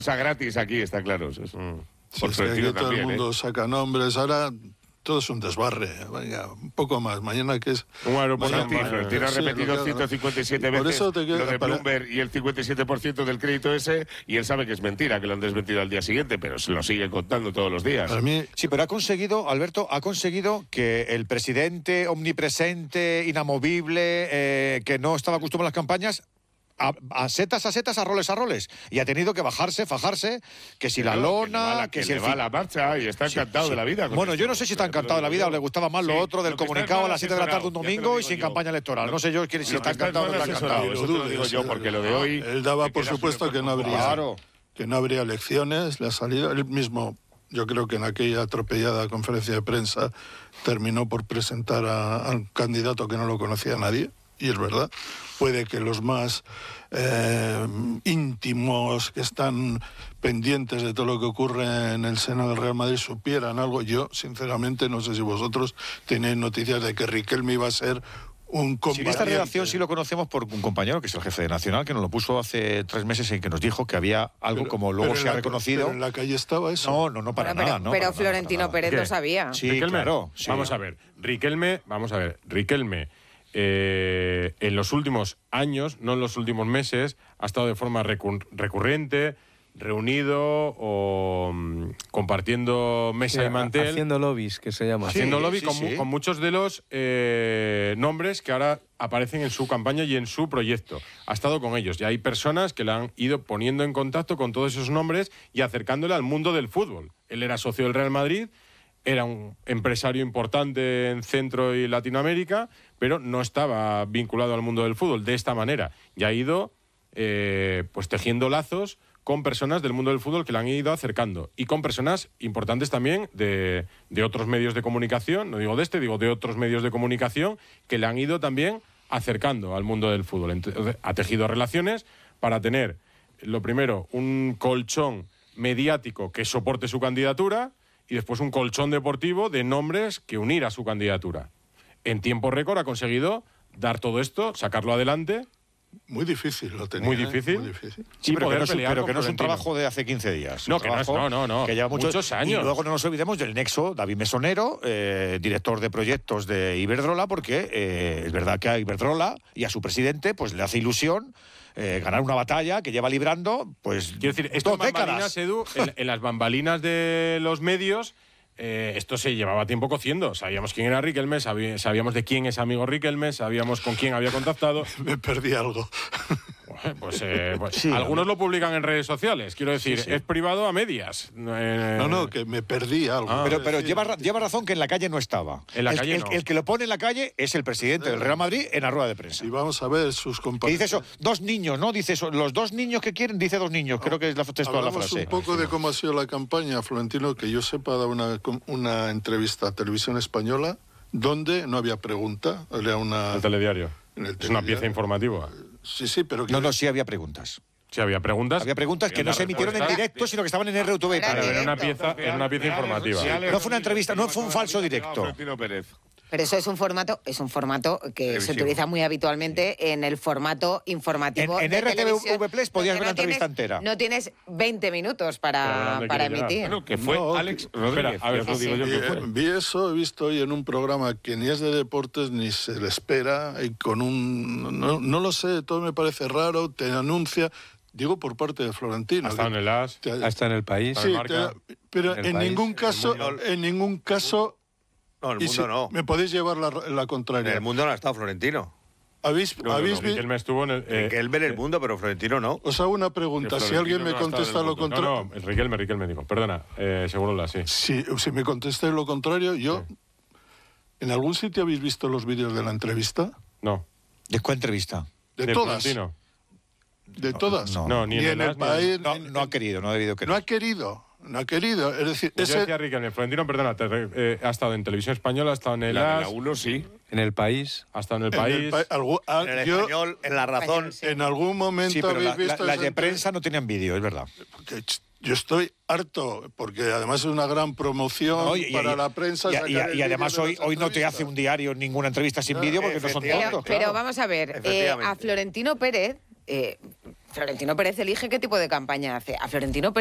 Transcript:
O sea, gratis aquí, está claro. Por Sí, es que aquí todo el mundo saca nombres. Ahora todo es un desbarre. Venga, un poco más. Mañana que es... Un aeropuerto Florentino ha repetido claro, 157 por veces eso te lo de Bloomberg y el 57% del crédito ese, y él sabe que es mentira, que lo han desmentido al día siguiente, pero se lo sigue contando todos los días. Para mí... Sí, pero ha conseguido, Alberto, que el presidente omnipresente, inamovible, que no estaba acostumbrado a las campañas, a setas, a roles, y ha tenido que bajarse, fajarse, que si la lona, que si le va la marcha, y está encantado de la vida. Bueno, yo no sé si está encantado de la vida o le gustaba más lo otro del comunicado a las 7 de la tarde un domingo y sin campaña electoral. No sé yo si está encantado o no está encantado. Eso te lo digo yo, porque lo de hoy... Él daba por supuesto que no habría elecciones, le ha salido él mismo. Yo creo que en aquella atropellada conferencia de prensa terminó por presentar a un candidato que no lo conocía nadie. Y es verdad, puede que los más íntimos que están pendientes de todo lo que ocurre en el seno del Real Madrid supieran algo. Yo, sinceramente, no sé si vosotros tenéis noticias de que Riquelme iba a ser un combatiente. Sí, esta redacción sí lo conocemos por un compañero que es el jefe de Nacional, que nos lo puso hace 3 meses en que nos dijo que había algo como luego se ha reconocido. Pero en la calle estaba eso. No, para nada. Pero Florentino Pérez lo sabía. Sí, Riquelme, claro. Sí. Vamos a ver, Riquelme, en los últimos años, no en los últimos meses, ha estado de forma recurrente, reunido o compartiendo mesa y mantel. Haciendo lobbies, que se llama. Haciendo lobby con muchos de los nombres que ahora aparecen en su campaña y en su proyecto. Ha estado con ellos y hay personas que le han ido poniendo en contacto con todos esos nombres y acercándole al mundo del fútbol. Él era socio del Real Madrid, era un empresario importante en Centro y Latinoamérica, pero no estaba vinculado al mundo del fútbol de esta manera. Y ha ido pues tejiendo lazos con personas del mundo del fútbol que le han ido acercando. Y con personas importantes también de otros medios de comunicación, no digo de este, digo de otros medios de comunicación, que le han ido también acercando al mundo del fútbol. Entonces, ha tejido relaciones para tener, lo primero, un colchón mediático que soporte su candidatura, y después un colchón deportivo de nombres que unir a su candidatura. En tiempo récord ha conseguido dar todo esto, sacarlo adelante. Muy difícil lo tenía. Muy difícil. Muy difícil. Sí, pero que no es un Florentino. trabajo de hace 15 días. No, que no es, no. Que lleva muchos años. Y luego no nos olvidemos del nexo David Mesonero, director de proyectos de Iberdrola, porque es verdad que a Iberdrola y a su presidente pues le hace ilusión ganar una batalla que lleva librando, pues, quiero decir, esto 2 décadas. Edu, en las bambalinas de los medios, esto se llevaba tiempo cociendo. Sabíamos quién era Riquelme, sabíamos de quién es amigo Riquelme, sabíamos con quién había contactado. Me perdí algo. Pues sí, algunos lo publican en redes sociales. Quiero decir, es privado a medias. No, que me perdí algo. Pero lleva razón que en la calle no estaba. En la calle no. El que lo pone en la calle es el presidente del Real Madrid en la rueda de prensa. Y vamos a ver sus Que compañeros. dice eso, 2 niños, ¿no? Dice eso, los 2 niños que quieren, dice 2 niños. Creo que es la textual la frase. Un poco de cómo ha sido la campaña. Florentino, que yo sepa, ha dado una entrevista a Televisión Española donde no había pregunta. Era El telediario. Es una pieza informativa. Sí, pero... No, sí había preguntas. Sí, había preguntas. Había preguntas que no se emitieron en directo, sino que estaban en RTV. Pero era una pieza informativa. No fue una entrevista, no fue un falso directo. Pero eso es un formato que se utiliza muy habitualmente en el formato informativo. En de RTV Plus podías ver la entrevista entera. No tienes 20 minutos para emitir. Bueno, que fue Alex Rodríguez. Espera, a ver, lo digo yo. Vi eso, he visto hoy en un programa que ni es de deportes ni se le espera, y con un... No lo sé, todo me parece raro, te anuncia... Digo por parte de Florentino. Ha estado en el AS. Hasta en El País. Sí, pero en ningún caso... No, el mundo no. Me podéis llevar la contraria. En el mundo no ha estado Florentino. ¿Habéis visto? Riquelme estuvo en el... Riquelme en el mundo, pero Florentino no. Os hago una pregunta. Si alguien me contesta lo contrario... No, Riquelme digo. Perdona, Segurola, sí. Si me contestáis lo contrario, yo... Sí. ¿En algún sitio habéis visto los vídeos de la entrevista? No. ¿De cuál entrevista? De todas. Florentino. ¿De todas? No, ni en el país... No ha querido, no ha debido querer. No ha querido. Es decir, yo decía Riquelme, Florentino, perdona, ha estado en Televisión Española, ha estado en el AS. La 1 sí. En El País. Ha estado en El País. En el Español, en La Razón. Sí. En algún momento Sí, pero habéis visto... las de prensa no tenían vídeo, es verdad. Yo estoy harto, porque además es una gran promoción para la prensa. Y además hoy no te hace un diario ninguna entrevista sin vídeo porque no son tantos. Pero vamos a ver, a Florentino Pérez... Florentino Pérez elige qué tipo de campaña hace. A Florentino Pérez